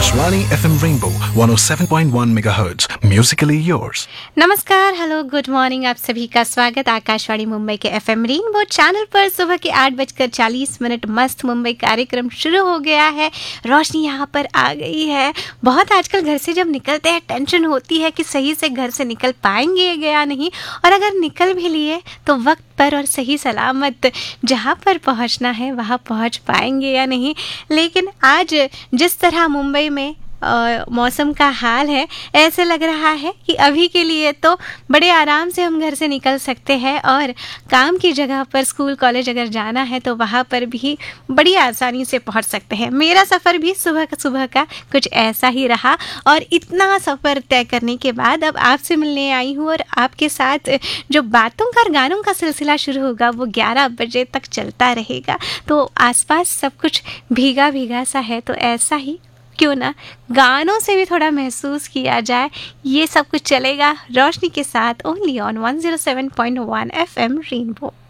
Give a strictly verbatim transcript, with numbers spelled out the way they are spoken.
Akashvani F M Rainbow one oh seven point one megahertz. Musically yours. नमस्कार, hello, good morning. आप सभी का स्वागत आकाशवाणी मुंबई के एफ एम रेनबो चैनल पर। सुबह के आठ बजकर चालीस मिनट मस्त मुंबई कार्यक्रम शुरू हो गया है। रोशनी यहाँ पर आ गई है। बहुत आजकल घर से जब निकलते हैं टेंशन होती है कि सही से घर से निकल पाएंगे या नहीं, और अगर निकल भी लिए तो वक्त पर और सही सलामत जहाँ पर पहुँचना है वहाँ पहुँच पाएंगे या नहीं। लेकिन आज जिस तरह मुंबई में Uh, मौसम का हाल है, ऐसे लग रहा है कि अभी के लिए तो बड़े आराम से हम घर से निकल सकते हैं और काम की जगह पर, स्कूल कॉलेज अगर जाना है तो वहाँ पर भी बड़ी आसानी से पहुँच सकते हैं। मेरा सफ़र भी सुबह का सुबह का कुछ ऐसा ही रहा, और इतना सफ़र तय करने के बाद अब आपसे मिलने आई हूँ, और आपके साथ जो बातों का और गानों का सिलसिला शुरू होगा वो ग्यारह बजे तक चलता रहेगा। तो आसपास सब कुछ भीगा भीगा सा है, तो ऐसा ही क्यों ना गानों से भी थोड़ा महसूस किया जाए। ये सब कुछ चलेगा रोशनी के साथ, only on one oh seven point one F M rainbow.